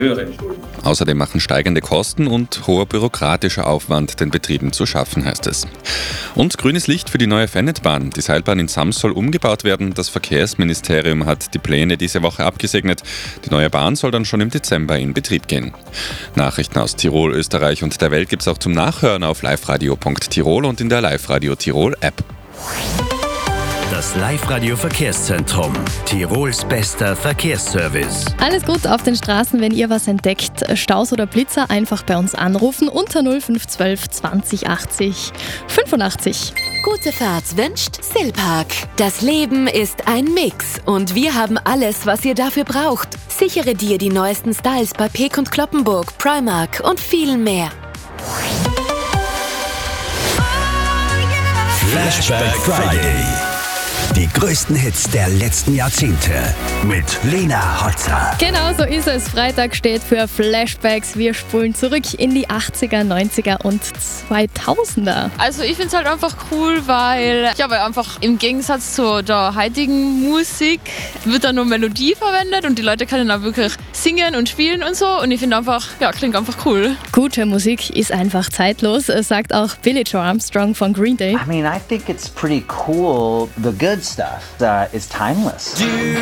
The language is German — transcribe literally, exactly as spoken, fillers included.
höhere Schulden. Außerdem machen steigende Kosten und hoher bürokratischer Aufwand den Betrieben zu schaffen, heißt es. Und grünes Licht für die neue Fennetbahn. Die Seilbahn in Sams soll umgebaut werden. Das Verkehrsministerium hat die Pläne diese Woche abgesegnet. Die neue Bahn soll dann schon im Dezember in Betrieb gehen. Nachrichten aus Tirol, Österreich und der Welt gibt es auch zum Nachhören auf liveradio punkt tirol und in der Live-Radio Tirol App. Das Live-Radio-Verkehrszentrum. Tirols bester Verkehrsservice. Alles gut auf den Straßen, wenn ihr was entdeckt. Staus oder Blitzer, einfach bei uns anrufen unter null fünf eins zwei zwanzig achtzig fünfundachtzig. Gute Fahrt wünscht Silpark. Das Leben ist ein Mix und wir haben alles, was ihr dafür braucht. Sichere dir die neuesten Styles bei Peek und Cloppenburg, Primark und viel mehr. Flashback Friday. Die größten Hits der letzten Jahrzehnte mit Lena Hotzer. Genau so ist es. Freitag steht für Flashbacks. Wir spulen zurück in die achtziger, neunziger und zweitausender. Also ich finde es halt einfach cool, weil, ja, weil einfach im Gegensatz zu der heutigen Musik wird da nur Melodie verwendet und die Leute können auch wirklich singen und spielen und so. Und ich finde einfach, ja, klingt einfach cool. Gute Musik ist einfach zeitlos, sagt auch Billie Joe Armstrong von Green Day. I mean, I think it's pretty cool. The good stuff uh, is timeless.